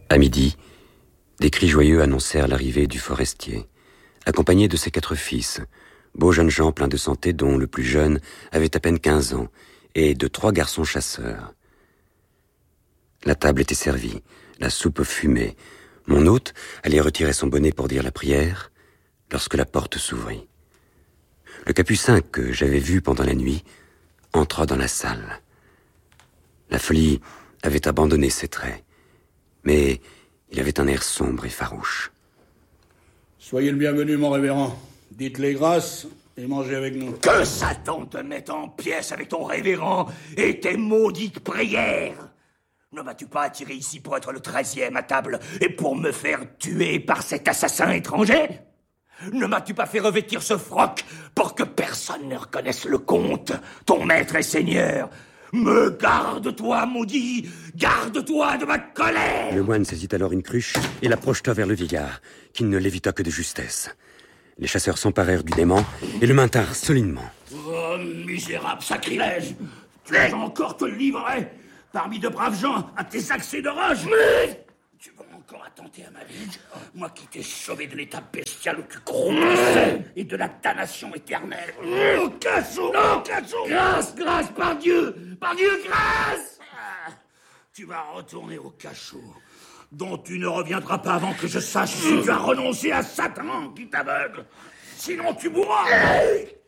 À midi, des cris joyeux annoncèrent l'arrivée du forestier, accompagné de ses 4 fils, beaux jeunes gens pleins de santé dont le plus jeune avait à peine 15 ans, et de 3 garçons chasseurs. La table était servie, la soupe fumait. Mon hôte allait retirer son bonnet pour dire la prière, lorsque la porte s'ouvrit. Le capucin que j'avais vu pendant la nuit entra dans la salle. La folie avait abandonné ses traits, mais il avait un air sombre et farouche. Soyez le bienvenu, mon révérend. Dites les grâces et mangez avec nous. Que Satan te mette en pièces avec ton révérend et tes maudites prières! Ne m'as-tu pas attiré ici pour être le 13e à table et pour me faire tuer par cet assassin étranger? Ne m'as-tu pas fait revêtir ce froc pour que personne ne reconnaisse le comte, ton maître et seigneur? Me garde-toi, maudit! Garde-toi de ma colère! Le moine saisit alors une cruche et la projeta vers le vieillard, qui ne l'évita que de justesse. Les chasseurs s'emparèrent du démon et le maintinrent solidement. Oh, misérable sacrilège! Tu as encore te livrer parmi de braves gens à tes accès de rage? Tu vas encore attenter à ma vie? Moi qui t'ai sauvé de l'état bestial où tu croupissais et de la damnation éternelle. Au cachot! Non, cachot! Grâce, grâce, par Dieu, grâce! Tu vas retourner au cachot, dont tu ne reviendras pas avant que je sache si tu as renoncé à Satan qui t'aveugle. Sinon tu mourras!